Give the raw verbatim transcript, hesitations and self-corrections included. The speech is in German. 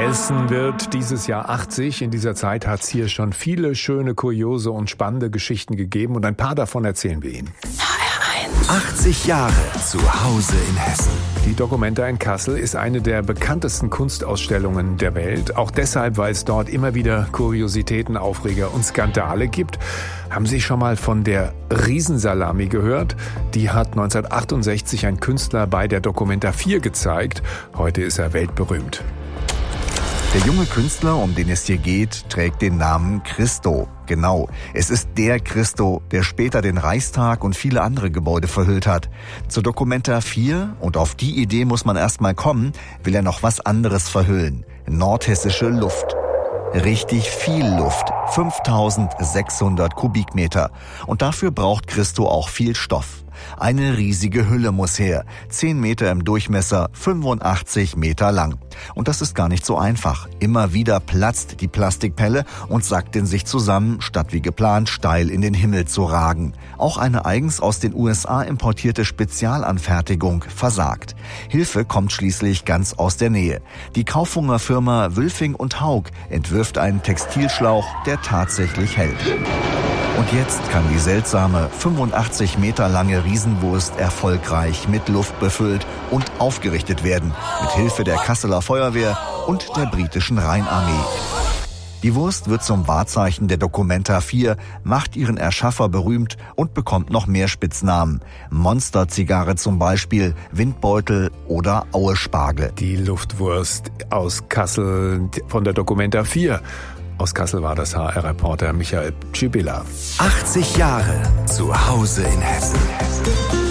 Hessen wird dieses Jahr achtzig. In dieser Zeit hat es hier schon viele schöne, kuriose und spannende Geschichten gegeben. Und ein paar davon erzählen wir Ihnen. achtzig Jahre zu Hause in Hessen. Die Documenta in Kassel ist eine der bekanntesten Kunstausstellungen der Welt. Auch deshalb, weil es dort immer wieder Kuriositäten, Aufreger und Skandale gibt. Haben Sie schon mal von der Riesensalami gehört? Die hat neunzehnhundertachtundsechzig ein Künstler bei der Documenta vier gezeigt. Heute ist er weltberühmt. Der junge Künstler, um den es hier geht, trägt den Namen Christo. Genau, es ist der Christo, der später den Reichstag und viele andere Gebäude verhüllt hat. Zur Documenta vier, und auf die Idee muss man erst mal kommen, will er noch was anderes verhüllen. Nordhessische Luft. Richtig viel Luft, fünftausendsechshundert Kubikmeter. Und dafür braucht Christo auch viel Stoff. Eine riesige Hülle muss her, zehn Meter im Durchmesser, fünfundachtzig Meter lang. Und das ist gar nicht so einfach. Immer wieder platzt die Plastikpelle und sackt in sich zusammen, statt wie geplant steil in den Himmel zu ragen. Auch eine eigens aus den U S A importierte Spezialanfertigung versagt. Hilfe kommt schließlich ganz aus der Nähe. Die Kaufhunger Firma Wülfing und Haug entwirft einen Textilschlauch, der tatsächlich hält. Und jetzt kann die seltsame, fünfundachtzig Meter lange Riesenwurst erfolgreich mit Luft befüllt und aufgerichtet werden, mit Hilfe der Kasseler Feuerwehr und der britischen Rheinarmee. Die Wurst wird zum Wahrzeichen der Documenta vier, macht ihren Erschaffer berühmt und bekommt noch mehr Spitznamen. Monsterzigarre zum Beispiel, Windbeutel oder Aue-Spargel. Die Luftwurst aus Kassel von der Documenta vier. Aus Kassel war das H R-Reporter Michael Tschibilla. achtzig Jahre zu Hause in Hessen.